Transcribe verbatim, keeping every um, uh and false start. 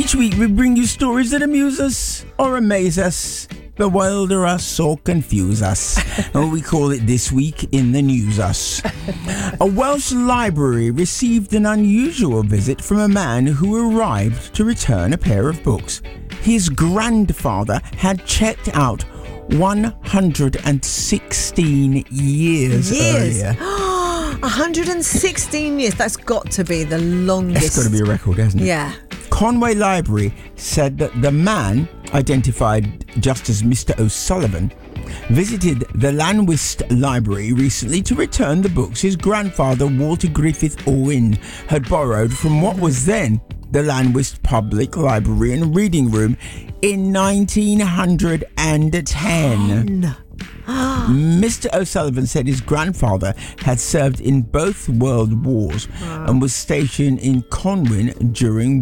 Each week we bring you stories that amuse us or amaze us, bewilder us or confuse us. And we call it This Week in the News Us. A Welsh library received an unusual visit from a man who arrived to return a pair of books. His grandfather had checked out one hundred sixteen years, Years? earlier. one hundred sixteen years. That's got to be the longest. It's got to be a record, hasn't it? Yeah. Conway Library said that the man, identified just as Mister O'Sullivan, visited the Llanwist Library recently to return the books his grandfather, Walter Griffith Owen, had borrowed from what was then the Llanwist Public Library and Reading Room in nineteen ten. Mister O'Sullivan said his grandfather had served in both World Wars and was stationed in Conwyn during